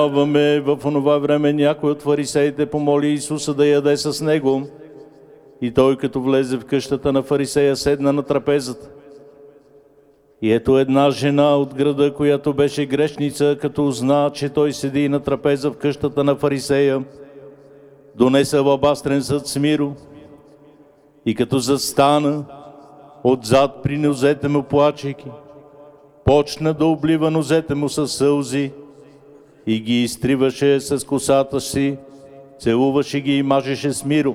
В онова време някой от фарисеите помоли Исуса да яде с него. И той, като влезе в къщата на фарисея, седна на трапезата. И ето една жена от града, която беше грешница, като узна, че той седи на трапеза в къщата на фарисея, донесе алабастрен съд с миро и като застана отзад при нозете му плачейки, почна да облива нозете му със сълзи и ги изтриваше с косата си, целуваше ги и мажеше с миро.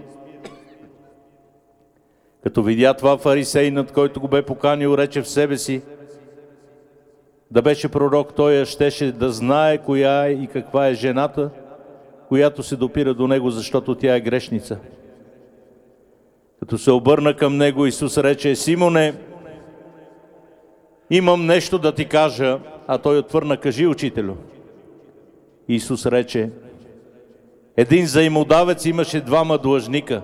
Като видя това, фарисейнат, който го бе поканил, рече в себе си: да беше пророк, той щеше да знае коя и каква е жената, която се допира до него, защото тя е грешница. Като се обърна към него, Исус рече: Симоне, имам нещо да ти кажа. А той отвърна: кажи, учителю. Исус рече: един заимодавец имаше двама длъжника.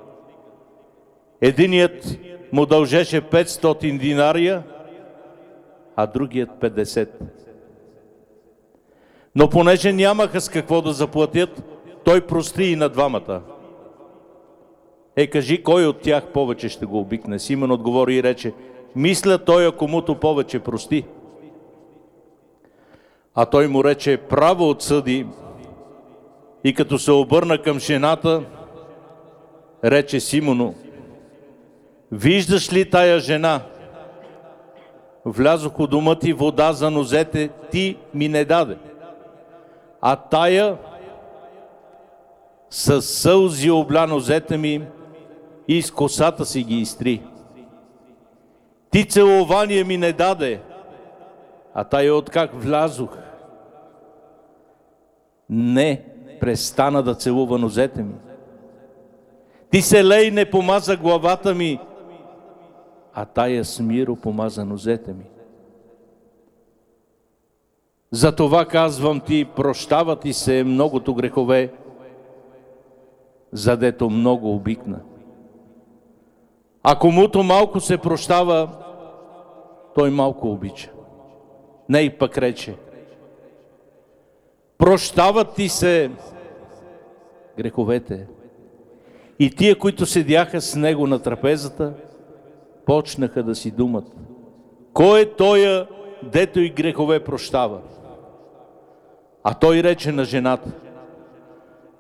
Единият му дължеше 500 динария, а другият 50. Но понеже нямаха с какво да заплатят, той прости и на двамата. Кажи, кой от тях повече ще го обикне? Симон отговори и рече: мисля, той, комуто повече прости. А той му рече: право отсъди. И като се обърна към жената, рече Симону: виждаш ли тая жена? Влязох у дома ти, вода за нозете ти ми не даде, а тая със сълзи обля нозете ми и с косата си ги изтри. Ти целование ми не даде, а тая откак влязох не престана да целува нозете ми. Ти се лей не помаза главата ми, а тая с миро помаза нозете ми. Затова казвам ти, прощава ти се многото грехове, задето много обикна. А комуто малко се прощава, той малко обича. Не, и пък рече: прощават ти се греховете. И тия, които седяха с него на трапезата, почнаха да си думат: кой е тоя, дето и грехове прощава? А той рече на жената: